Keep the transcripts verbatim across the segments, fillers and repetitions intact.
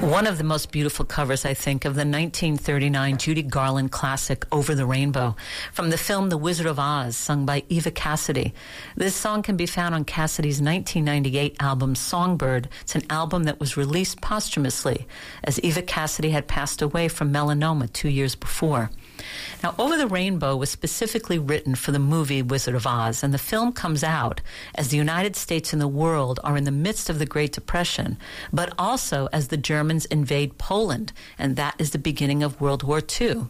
One of the most beautiful covers, I think, of the nineteen thirty-nine Judy Garland classic Over the Rainbow from the film The Wizard of Oz, sung by Eva Cassidy. This song can be found on Cassidy's nineteen ninety-eight album Songbird. It's an album that was released posthumously, as Eva Cassidy had passed away from melanoma two years before. Now, Over the Rainbow was specifically written for the movie Wizard of Oz, and the film comes out as the United States and the world are in the midst of the Great Depression, but also as the Germans invade Poland, and that is the beginning of World War Two.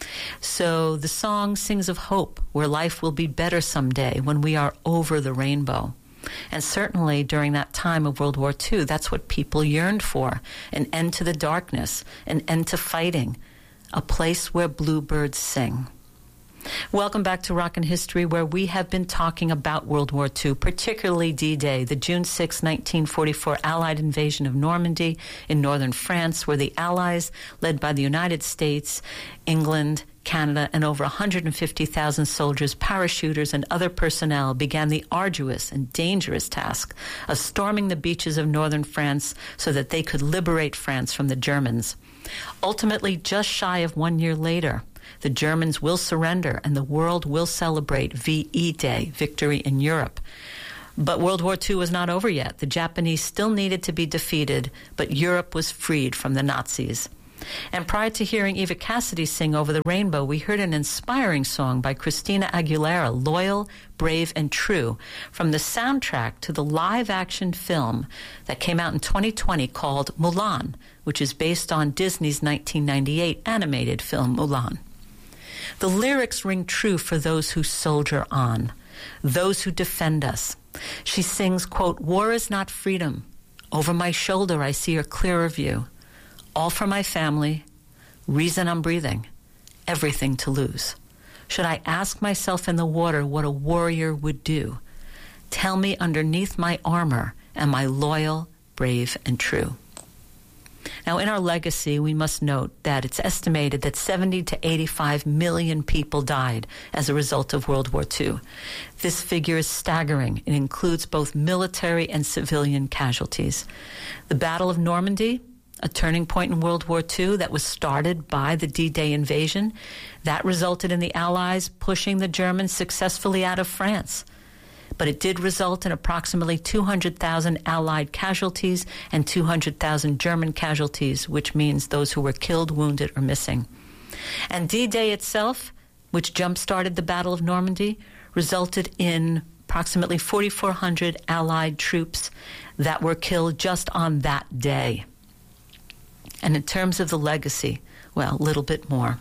So the song sings of hope, where life will be better someday when we are over the rainbow. And certainly during that time of World War Two, that's what people yearned for, an end to the darkness, an end to fighting, a place where bluebirds sing. Welcome back to Rockin' History, where we have been talking about World War Two, particularly D-Day, the June sixth, nineteen forty-four Allied invasion of Normandy in northern France, where the Allies, led by the United States, England, Canada, and over one hundred fifty thousand soldiers, parachuters, and other personnel began the arduous and dangerous task of storming the beaches of northern France so that they could liberate France from the Germans. Ultimately, just shy of one year later, the Germans will surrender and the world will celebrate V E Day, victory in Europe. But World War Two was not over yet. The Japanese still needed to be defeated, but Europe was freed from the Nazis. And prior to hearing Eva Cassidy sing Over the Rainbow, we heard an inspiring song by Christina Aguilera, Loyal, Brave, and True, from the soundtrack to the live-action film that came out in twenty twenty called Mulan, which is based on Disney's nineteen ninety-eight animated film Mulan. The lyrics ring true for those who soldier on, those who defend us. She sings, quote, "War is not freedom. Over my shoulder I see a clearer view. All for my family, reason I'm breathing, everything to lose. Should I ask myself in the water what a warrior would do? Tell me underneath my armor, am I loyal, brave, and true?" Now, in our legacy, we must note that it's estimated that seventy to eighty-five million people died as a result of World War Two. This figure is staggering. It includes both military and civilian casualties. The Battle of Normandy, a turning point in World War Two that was started by the D-Day invasion, that resulted in the Allies pushing the Germans successfully out of France. But it did result in approximately two hundred thousand Allied casualties and two hundred thousand German casualties, which means those who were killed, wounded, or missing. And D-Day itself, which jump-started the Battle of Normandy, resulted in approximately forty-four hundred Allied troops that were killed just on that day. And in terms of the legacy, well, a little bit more.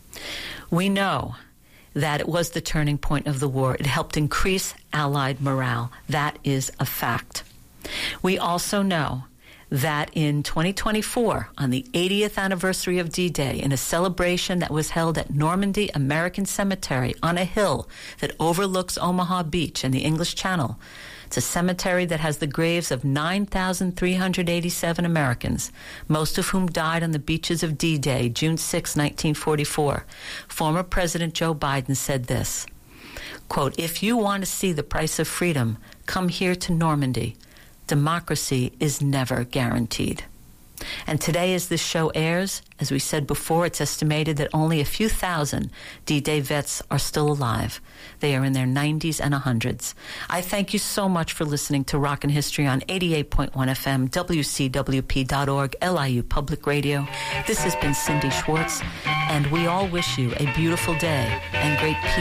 We know that it was the turning point of the war. It helped increase Allied morale. That is a fact. We also know that in twenty twenty-four, on the eightieth anniversary of D-Day, in a celebration that was held at Normandy American Cemetery on a hill that overlooks Omaha Beach and the English Channel, it's a cemetery that has the graves of nine thousand three hundred eighty-seven Americans, most of whom died on the beaches of D-Day, June sixth, nineteen forty-four. Former President Joe Biden said this, quote, "If you want to see the price of freedom, come here to Normandy. Democracy is never guaranteed." And today, as this show airs, as we said before, it's estimated that only a few thousand D-Day vets are still alive. They are in their nineties and hundreds. I thank you so much for listening to Rockin' History on eighty-eight point one F M, W C W P dot org, L I U Public Radio. This has been Cindy Schwartz, and we all wish you a beautiful day and great peace.